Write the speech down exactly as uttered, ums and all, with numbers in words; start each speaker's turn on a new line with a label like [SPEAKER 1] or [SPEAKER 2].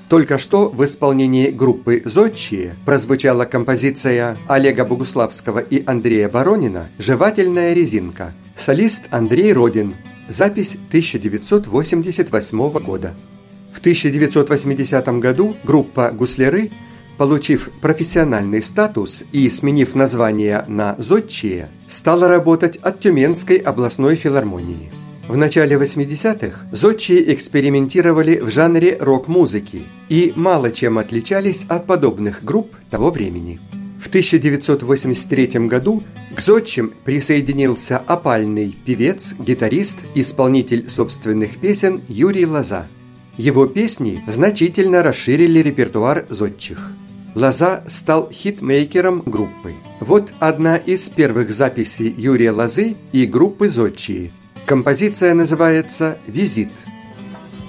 [SPEAKER 1] Только что в исполнении группы «Зодчие» прозвучала композиция Олега Богуславского и Андрея Боронина «Жевательная резинка». Солист Андрей Родин. Запись тысяча девятьсот восемьдесят восьмого года. В тысяча девятьсот восьмидесятом году группа «Гусляры», получив профессиональный статус и сменив название на «Зодчие», стала работать от Тюменской областной филармонии. В начале восьмидесятых зодчие экспериментировали в жанре рок-музыки и мало чем отличались от подобных групп того времени. В тысяча девятьсот восемьдесят третьем году к зодчим присоединился опальный певец, гитарист, исполнитель собственных песен Юрий Лоза. Его песни значительно расширили репертуар зодчих. Лоза стал хитмейкером группы. Вот одна из первых записей Юрия Лозы и группы «Зодчие». Композиция называется «Визит».